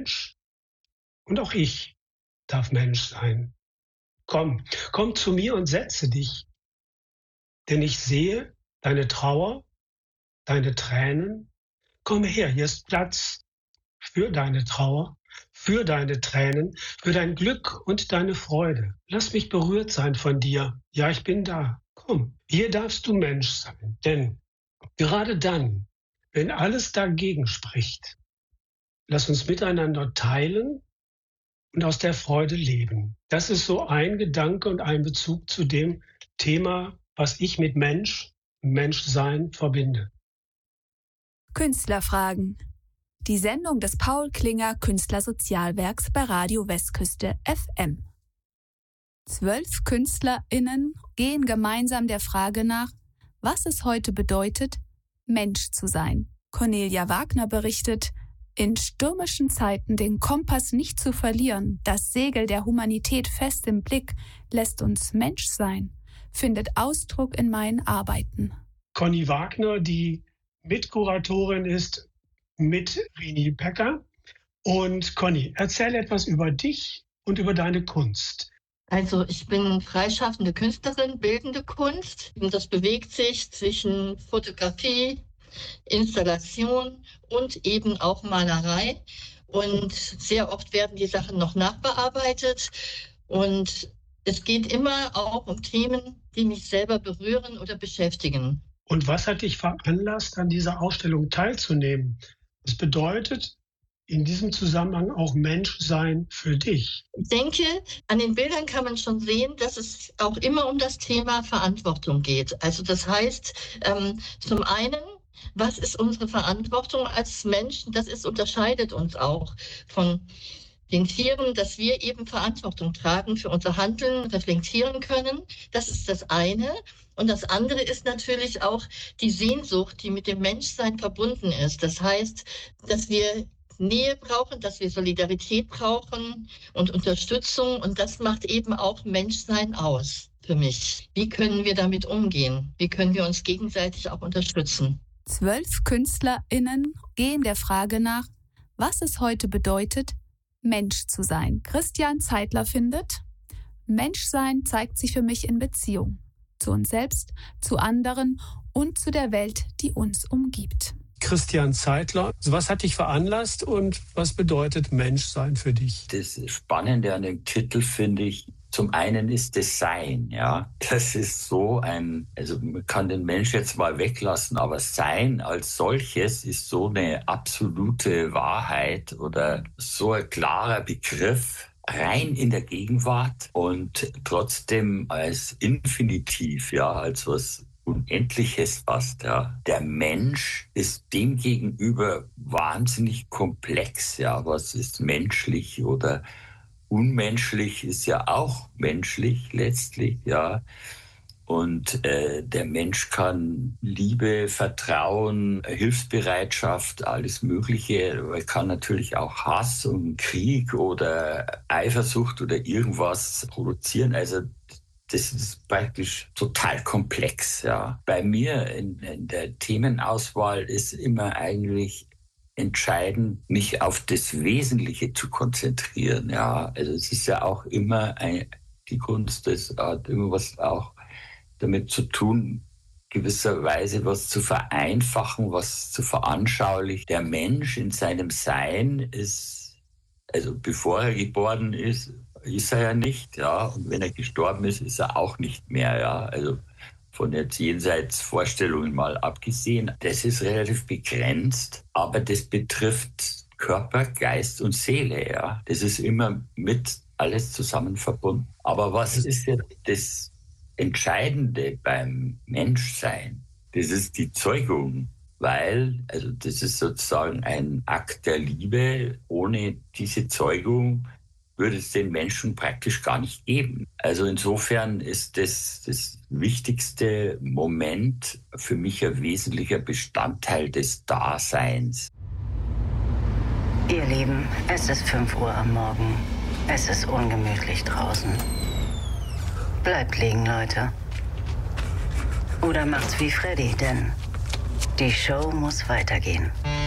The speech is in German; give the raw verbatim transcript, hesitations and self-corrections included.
Mensch und auch ich darf Mensch sein. Komm, komm zu mir und setze dich, denn ich sehe deine Trauer, deine Tränen. Komm her, hier ist Platz für deine Trauer, für deine Tränen, für dein Glück und deine Freude. Lass mich berührt sein von dir. Ja, ich bin da. Komm, hier darfst du Mensch sein, denn gerade dann, wenn alles dagegen spricht, lass uns miteinander teilen und aus der Freude leben. Das ist so ein Gedanke und ein Bezug zu dem Thema, was ich mit Mensch, Menschsein verbinde. Künstlerfragen. Die Sendung des Paul Klinger Künstlersozialwerks bei Radio Westküste F M. Zwölf KünstlerInnen gehen gemeinsam der Frage nach, was es heute bedeutet, Mensch zu sein. Cornelia Wagner berichtet, in stürmischen Zeiten den Kompass nicht zu verlieren, das Segel der Humanität fest im Blick, lässt uns Mensch sein, findet Ausdruck in meinen Arbeiten. Conny Wagner, die Mitkuratorin ist mit Rini Becker. Und Conny, erzähl etwas über dich und über deine Kunst. Also ich bin freischaffende Künstlerin, bildende Kunst. Das bewegt sich zwischen Fotografie, Installation und eben auch Malerei. Und sehr oft werden die Sachen noch nachbearbeitet. Und es geht immer auch um Themen, die mich selber berühren oder beschäftigen. Und was hat dich veranlasst, an dieser Ausstellung teilzunehmen? Das bedeutet in diesem Zusammenhang auch Menschsein für dich. Ich denke, an den Bildern kann man schon sehen, dass es auch immer um das Thema Verantwortung geht. Also das heißt, ähm, zum einen, was ist unsere Verantwortung als Menschen? Das ist, unterscheidet uns auch von den Tieren, dass wir eben Verantwortung tragen für unser Handeln, reflektieren können. Das ist das eine. Und das andere ist natürlich auch die Sehnsucht, die mit dem Menschsein verbunden ist. Das heißt, dass wir Nähe brauchen, dass wir Solidarität brauchen und Unterstützung. Und das macht eben auch Menschsein aus für mich. Wie können wir damit umgehen? Wie können wir uns gegenseitig auch unterstützen? Zwölf KünstlerInnen gehen der Frage nach, was es heute bedeutet, Mensch zu sein. Christian Zeitler findet, Menschsein zeigt sich für mich in Beziehung. Zu uns selbst, zu anderen und zu der Welt, die uns umgibt. Christian Zeitler, was hat dich veranlasst und was bedeutet Menschsein für dich? Das Spannende an dem Titel finde ich, zum einen ist das Sein, ja. Das ist so ein, also man kann den Mensch jetzt mal weglassen, aber Sein als solches ist so eine absolute Wahrheit oder so ein klarer Begriff, rein in der Gegenwart und trotzdem als Infinitiv, ja, als was Unendliches fast, ja. Der Mensch ist dem gegenüber wahnsinnig komplex, ja. Was ist menschlich oder unmenschlich ist ja auch menschlich letztlich, ja. Und äh, der Mensch kann Liebe, Vertrauen, Hilfsbereitschaft, alles Mögliche. Er kann natürlich auch Hass und Krieg oder Eifersucht oder irgendwas produzieren. Also das ist praktisch total komplex, ja. Bei mir in, in der Themenauswahl ist immer eigentlich entscheidend, mich auf das Wesentliche zu konzentrieren, ja. Also es ist ja auch immer ein, die Kunst, das hat irgendwas auch damit zu tun, gewisserweise was zu vereinfachen, was zu veranschaulichen. Der Mensch in seinem Sein ist, also bevor er geboren ist, ist er ja nicht, ja. Und wenn er gestorben ist, ist er auch nicht mehr, ja. Also von jetzt Jenseitsvorstellungen mal abgesehen, das ist relativ begrenzt, aber das betrifft Körper, Geist und Seele, ja. Das ist immer mit alles zusammen verbunden. Aber was ist jetzt das Entscheidende beim Menschsein? Das ist die Zeugung, weil, also das ist sozusagen ein Akt der Liebe. Ohne diese Zeugung würde es den Menschen praktisch gar nicht geben. Also insofern ist das das wichtigste Moment für mich ein wesentlicher Bestandteil des Daseins. Ihr Lieben, es ist fünf Uhr am Morgen. Es ist ungemütlich draußen. Bleibt liegen, Leute. Oder macht's wie Freddy, denn die Show muss weitergehen.